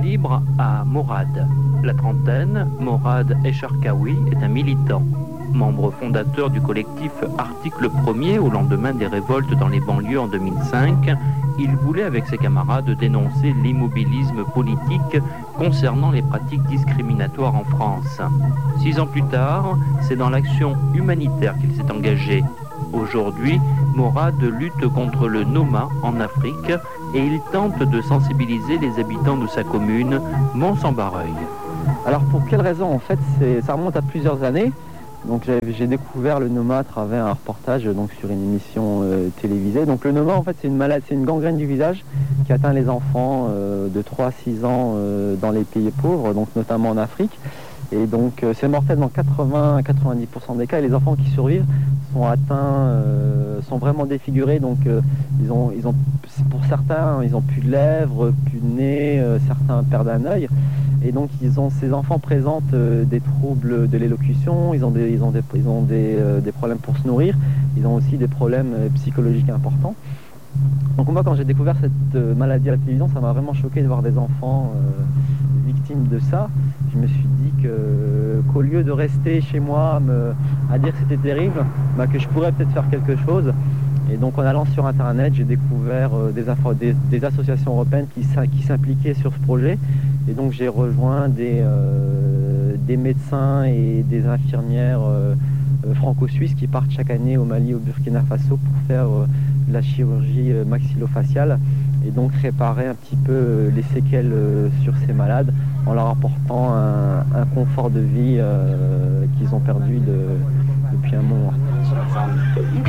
libre à Morad. La trentaine, Morad Echarkaoui est un militant. Membre fondateur du collectif Article 1er au lendemain des révoltes dans les banlieues en 2005, il voulait avec ses camarades dénoncer l'immobilisme politique concernant les pratiques discriminatoires en France. 6 ans plus tard, c'est dans l'action humanitaire qu'il s'est engagé. Aujourd'hui, Morad lutte contre le Noma en Afrique et il tente de sensibiliser les habitants de sa commune, Mont-Sambareuil. Alors pour quelle raison? En fait, ça remonte à plusieurs années. Donc j'ai découvert le Noma à travers un reportage donc, sur une émission télévisée. Donc le Noma en fait c'est une maladie, c'est une gangrène du visage qui atteint les enfants de 3 à 6 ans dans les pays pauvres, donc notamment en Afrique. Et donc c'est mortel dans 80 à 90% des cas et les enfants qui survivent sont atteints, sont vraiment défigurés. Donc ils ont, pour certains, ils ont plus de lèvres, plus de nez, certains perdent un œil. Et donc ces enfants présentent des troubles de l'élocution, ils ont des problèmes pour se nourrir, ils ont aussi des problèmes psychologiques importants. Donc moi quand j'ai découvert cette maladie à la télévision, ça m'a vraiment choqué de voir des enfants victimes de ça. Je me suis dit qu'au lieu de rester chez moi à dire que c'était terrible, que je pourrais peut-être faire quelque chose. Et donc en allant sur internet, j'ai découvert des associations européennes qui s'impliquaient sur ce projet. Et donc j'ai rejoint des médecins et des infirmières franco-suisses qui partent chaque année au Mali, au Burkina Faso pour faire de la chirurgie maxillofaciale et donc réparer un petit peu les séquelles sur ces malades en leur apportant un confort de vie qu'ils ont perdu depuis un moment.